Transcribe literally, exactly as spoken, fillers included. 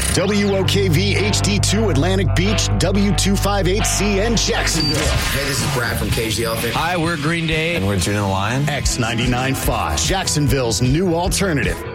W O K V H D two Atlantic Beach, W two fifty-eight C N Jacksonville. Hey, this is Brad from Cage the Elephant. Hi, we're Green Day. And we're Juno Lion. X ninety-nine point five, Jacksonville's new alternative.